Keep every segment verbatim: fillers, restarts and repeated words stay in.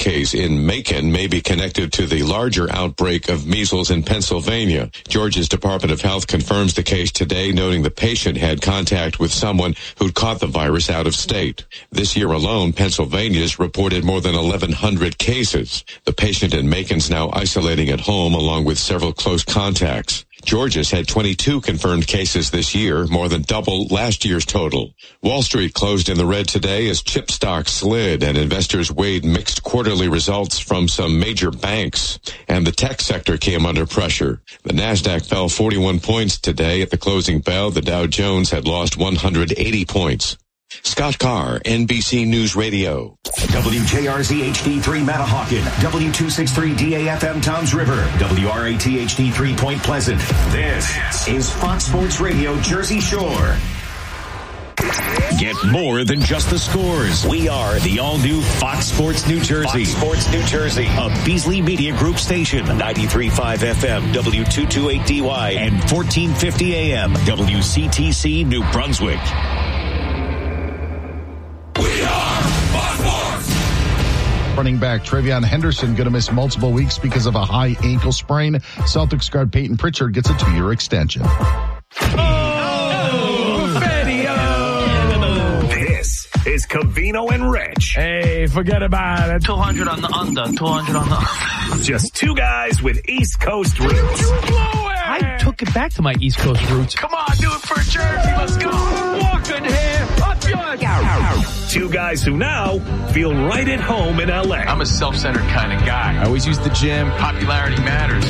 case in Macon may be connected to the larger outbreak of measles in Pennsylvania. Georgia's Department of Health confirms the case today, noting the patient had contact with someone who'd caught the virus out of state. This year alone, Pennsylvania's reported more than eleven hundred cases. The patient in Macon's now isolating at home along with several close contacts. Georgia's had twenty-two confirmed cases this year, more than double last year's total. Wall Street closed in the red today as chip stocks slid and investors weighed mixed quarterly results from some major banks. And the tech sector came under pressure. The Nasdaq fell forty-one points today. At the closing bell, the Dow Jones had lost one hundred eighty points. Scott Carr, N B C News Radio. W J R Z H D three Matahawkin, W two sixty-three D A F M Toms River, W R A T H D three Point Pleasant. This is Fox Sports Radio Jersey Shore. Get more than just the scores. We are the all-new Fox Sports New Jersey. Fox Sports New Jersey, a Beasley Media Group station, ninety-three point five F M, W two twenty-eight D Y, and fourteen fifty A M, W C T C New Brunswick. Running back Travion Henderson going to miss multiple weeks because of a high ankle sprain. Celtics guard Peyton Pritchard gets a two-year extension. Oh! Oh! This is Covino and Rich. Hey, forget about it. two hundred on the under, two hundred on the under. Just two guys with East Coast roots. I took it back to my East Coast roots. Come on, do it for Jersey. Let's go. Walking here. Up yours. Two guys who now feel right at home in L A. I'm a self-centered kind of guy. I always use the gym. Popularity matters.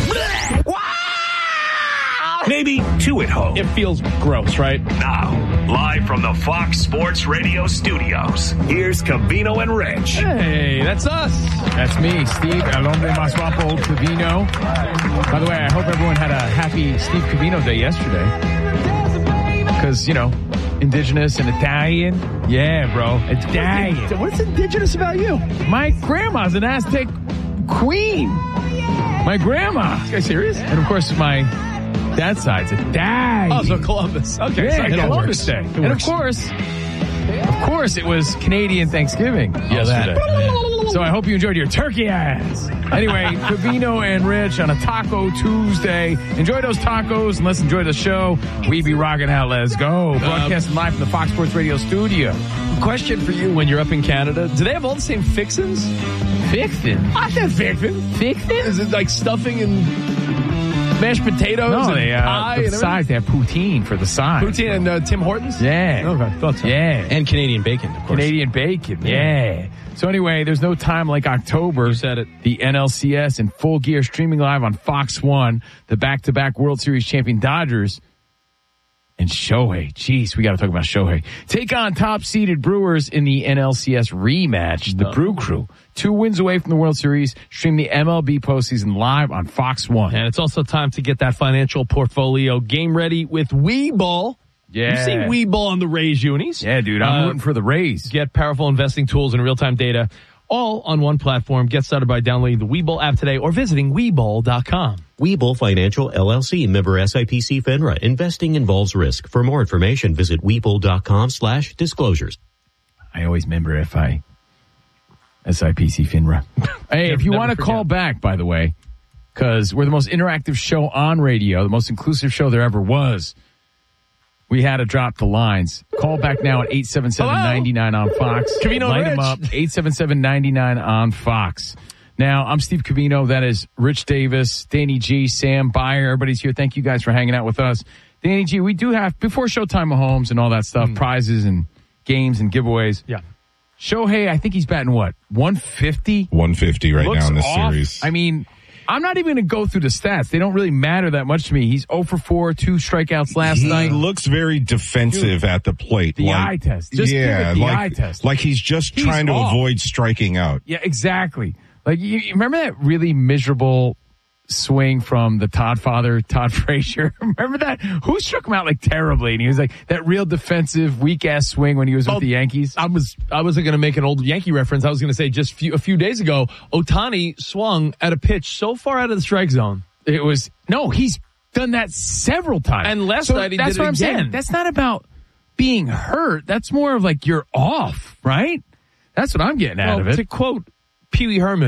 Maybe two at home. It feels gross, right? Now, live from the Fox Sports Radio studios, here's Covino and Rich. Hey, that's us. That's me, Steve El Hombre Más Guapo Covino. By the way, I hope everyone had a happy Steve Covino Day yesterday. Because, you know, indigenous and Italian. Yeah, bro. Italian. What's indigenous about you? My grandma's an Aztec queen. My grandma. This guy serious? And, of course, my dad's side's Italian. Oh, so Columbus. Okay. Yeah, so Columbus Day. And, of course, of course, it was Canadian Thanksgiving yesterday. that. So I hope you enjoyed your turkey ass. Anyway, Covino and Rich on a Taco Tuesday. Enjoy those tacos and let's enjoy the show. We be rocking out. Let's go. Broadcasting live from the Fox Sports Radio studio. Question for you when you're up in Canada. Do they have all the same fixins? Fixin'? I said fixin'. Fixin'? Is it like stuffing and mashed potatoes No, and they, uh, pie the and sides, they have poutine for the side. Poutine and uh, Tim Hortons? Yeah. Okay, thought so. Yeah. And Canadian bacon, of course. Canadian bacon. Yeah. So anyway, there's no time like October. You said it. The N L C S in full gear streaming live on Fox one. The back-to-back World Series champion Dodgers. And Shohei. Jeez, we got to talk about Shohei. Take on top-seeded Brewers in the N L C S rematch. The No. Brew Crew. Two wins away from the World Series. Stream the M L B postseason live on Fox one. And it's also time to get that financial portfolio game ready with Webull. Yeah. You've seen Webull on the Rays unis. Yeah, dude. I'm Uh, rooting for the Rays. Get powerful investing tools and real-time data all on one platform. Get started by downloading the Webull app today or visiting Webull dot com. Webull Financial L L C, member S I P C FINRA. Investing involves risk. For more information, visit Webull dot com slash disclosures. I always remember F I. S I P C FINRA. Hey, if you Never want to forget. call back, by the way, because we're the most interactive show on radio, the most inclusive show there ever was, we had to drop the lines. Call back now at eight seven seven, nine nine on Fox. Covino Light Rich. them up, eight seven seven, nine nine on Fox. Now, I'm Steve Covino. That is Rich Davis, Danny G, Sam Byer. Everybody's here. Thank you guys for hanging out with us. Danny G, we do have, before Showtime Mahomes and all that stuff, mm. prizes and games and giveaways. Yeah. Shohei, I think he's batting what? one fifty? one fifty right Looks now in this off. series. I mean, I'm not even going to go through the stats. They don't really matter that much to me. He's zero for four, two strikeouts last he night. He looks very defensive Dude, at the plate. The like, eye test. Just yeah, give it the like, eye test. Like he's just he's trying to off. avoid striking out. Yeah, exactly. Like, you, you remember that really miserable swing from the Todd father, Todd Frazier? Remember that? Who struck him out like terribly? And he was like that real defensive, weak ass swing when he was oh, with the Yankees. I was I wasn't going to make an old Yankee reference. I was going to say just few, a few days ago, Ohtani swung at a pitch so far out of the strike zone. It was no, he's done that several times. And last so night he that's did what it I'm again. saying. That's not about being hurt. That's more of like you're off, right? That's what I'm getting out well, of it. To quote Pee Wee Herman.